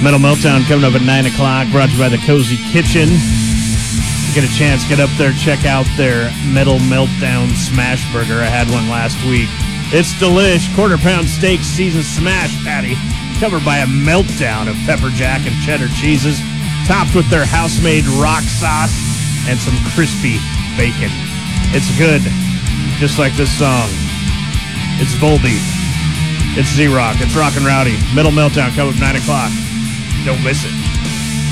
Metal Meltdown coming up at 9 o'clock, brought to you by the Cozy Kitchen. Get a chance, get up there, check out their Metal Meltdown Smash Burger. I had one last week. It's delish. Quarter-pound steak seasoned smash patty covered by a meltdown of pepper jack and cheddar cheeses, topped with their house-made rock sauce and some crispy bacon. It's good, just like this song. It's Volbeat. It's Z-Rock. It's Rock and Rowdy. Metal Meltdown coming up at 9 o'clock. Don't miss it.